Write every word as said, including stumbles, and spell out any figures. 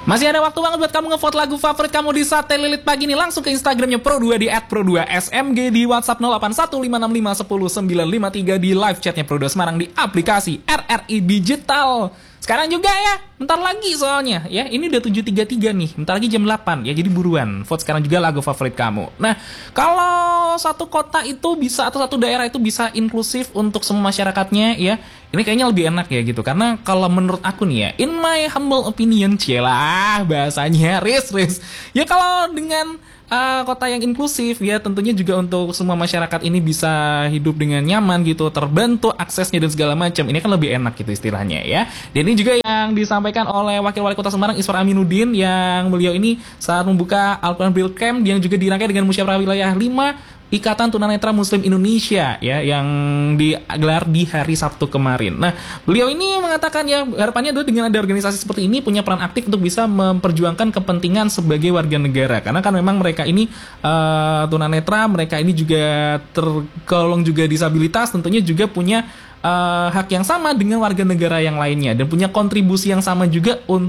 Masih ada waktu banget buat kamu ngevote lagu favorit kamu di Sate Lilit pagi ini. Langsung ke Instagramnya Pro dua di at pro dua S M G, di WhatsApp nol delapan satu lima enam lima satu nol sembilan lima tiga, di live chatnya Pro dua Semarang di aplikasi R R I Digital. Sekarang juga ya, bentar lagi soalnya ya. Ini udah tujuh tiga tiga nih, bentar lagi jam delapan ya. Jadi buruan, vote sekarang juga lagu favorit kamu. Nah, kalau satu kota itu bisa, atau satu daerah itu bisa inklusif untuk semua masyarakatnya ya, ini kayaknya lebih enak ya gitu. Karena kalau menurut aku nih ya, in my humble opinion, cielah bahasanya ris ris ya, kalau dengan Uh, kota yang inklusif ya, tentunya juga untuk semua masyarakat ini bisa hidup dengan nyaman gitu, terbantu aksesnya dan segala macam. Ini kan lebih enak gitu istilahnya ya. Dan ini juga yang disampaikan oleh Wakil Wali Kota Semarang Iswar Aminuddin, yang beliau ini saat membuka Al-Quran Braille Camp yang juga dirangkai dengan Musyawarah Wilayah lima Ikatan Tunanetra Muslim Indonesia ya, yang digelar di hari Sabtu kemarin. Nah, beliau ini mengatakan ya, harapannya adalah dengan ada organisasi seperti ini punya peran aktif untuk bisa memperjuangkan kepentingan sebagai warga negara. Karena kan memang mereka ini uh, tunanetra, mereka ini juga tergolong juga disabilitas, tentunya juga punya uh, hak yang sama dengan warga negara yang lainnya, dan punya kontribusi yang sama juga untuk